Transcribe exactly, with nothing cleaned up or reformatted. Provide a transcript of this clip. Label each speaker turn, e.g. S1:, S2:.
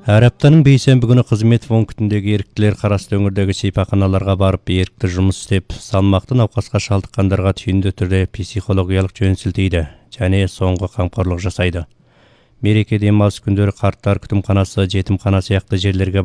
S1: Әр аптаның бейсенбі күні қызмет пунктіндегі еріктілер қарасты өңірдегі шипаханаларға барып, ерікті жұмыс істеп, салмақты науқасқа шалдыққандарға түйінді түрде психологиялық жөн сілтейді және соңғы қамқорлық жасайды. Мереке демалыс күндері қарттар күтімханасы, жетімхана сияқты жерлерге